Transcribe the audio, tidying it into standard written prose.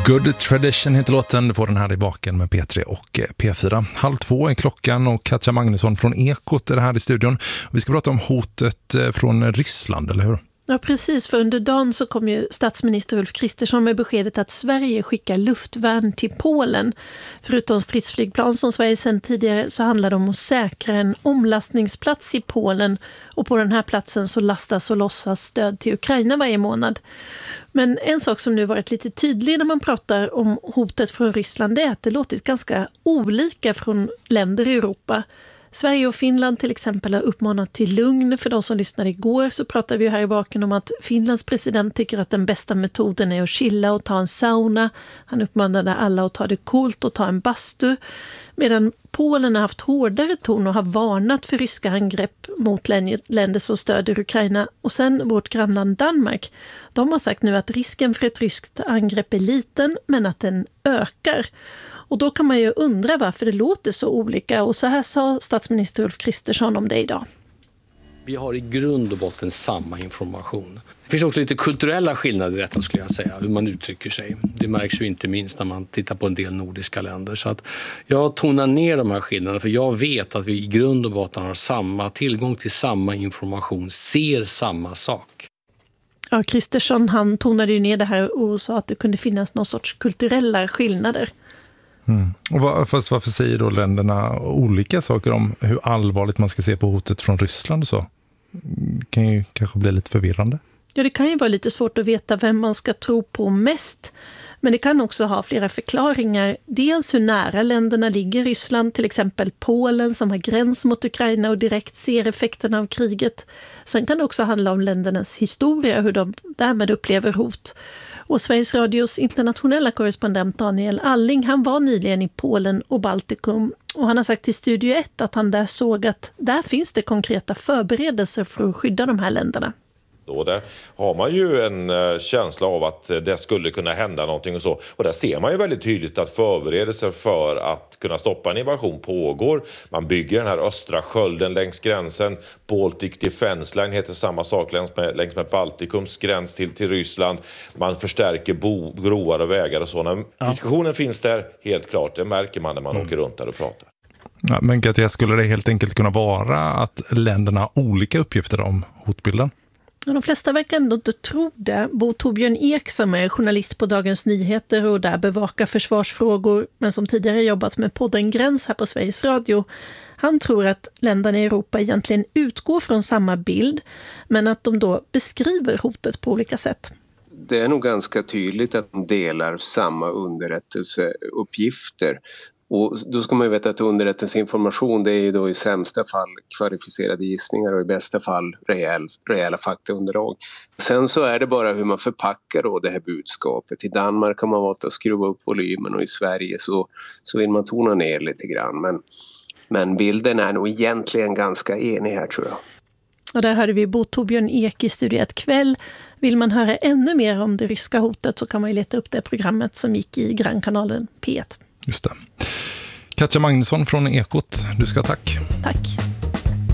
Good Tradition heter låten. Du får den här i baken med P3 och P4. 1:30 är klockan och Katja Magnusson från Ekot är det här i studion. Vi ska prata om hotet från Ryssland, eller hur? Ja, precis. För under dagen så kom ju statsminister Ulf Kristersson med beskedet att Sverige skickar luftvärn till Polen. Förutom stridsflygplan som Sverige sedan tidigare så handlar det om att säkra en omlastningsplats i Polen. Och på den här platsen så lastas och lossas stöd till Ukraina varje månad. Men en sak som nu varit lite tydlig när man pratar om hotet från Ryssland är att det låtit ganska olika från länder i Europa. Sverige och Finland till exempel har uppmanat till lugn. För de som lyssnade igår så pratade vi här i baken om att Finlands president tycker att den bästa metoden är att chilla och ta en sauna. Han uppmanade alla att ta det coolt och ta en bastu. Medan Polen har haft hårdare ton och har varnat för ryska angrepp mot länder som stöder Ukraina. Och sen vårt grannland Danmark. De har sagt nu att risken för ett ryskt angrepp är liten men att den ökar. Och då kan man ju undra varför det låter så olika. Och så här sa statsminister Ulf Kristersson om det idag. Vi har i grund och botten samma information. Det finns också lite kulturella skillnader i detta skulle jag säga, hur man uttrycker sig. Det märks ju inte minst när man tittar på en del nordiska länder. Så att jag tonar ner de här skillnaderna för jag vet att vi i grund och botten har samma tillgång till samma information, ser samma sak. Ja, Kristersson han tonade ju ner det här och sa att det kunde finnas någon sorts kulturella skillnader. Och varför säger då länderna olika saker om hur allvarligt man ska se på hotet från Ryssland och så? Det kan ju kanske bli lite förvirrande. Ja, det kan ju vara lite svårt att veta vem man ska tro på mest. Men det kan också ha flera förklaringar. Dels hur nära länderna ligger Ryssland, till exempel Polen som har gräns mot Ukraina och direkt ser effekterna av kriget. Sen kan det också handla om ländernas historia, hur de därmed upplever hot. Och Sveriges Radios internationella korrespondent Daniel Alling, han var nyligen i Polen och Baltikum. Och han har sagt till Studio 1 att han där såg att där finns det konkreta förberedelser för att skydda de här länderna. Och där har man ju en känsla av att det skulle kunna hända någonting och så. Och där ser man ju väldigt tydligt att förberedelser för att kunna stoppa en invasion pågår. Man bygger den här östra skölden längs gränsen. Baltic Defense Line heter samma sak längs med Baltikums gräns till Ryssland. Man förstärker broar och vägar och så. Diskussionen finns där helt klart. Det märker man när man åker runt där och pratar. Ja, men Katja, skulle det helt enkelt kunna vara att länderna har olika uppgifter om hotbilden? De flesta verkar ändå inte tro det. Bo Torbjörn Ek som är journalist på Dagens Nyheter och där bevakar försvarsfrågor men som tidigare jobbat med podden Gräns här på Sveriges Radio. Han tror att länderna i Europa egentligen utgår från samma bild men att de då beskriver hotet på olika sätt. Det är nog ganska tydligt att de delar samma underrättelseuppgifter. Och då ska man ju veta att underrättelseinformation det är ju då i sämsta fall kvalificerade gissningar och i bästa fall rejäla faktaunderlag. Sen så är det bara hur man förpackar då det här budskapet. I Danmark har man valt att skruva upp volymen och i Sverige så vill man tona ner lite grann. Men bilden är nog egentligen ganska enig här tror jag. Och där hörde vi Bo Torbjörn Ek i Studio 1 kväll. Vill man höra ännu mer om det ryska hotet så kan man ju leta upp det programmet som gick i grannkanalen P1. Just det. Katja Magnusson från Ekot, du ska tack. Tack.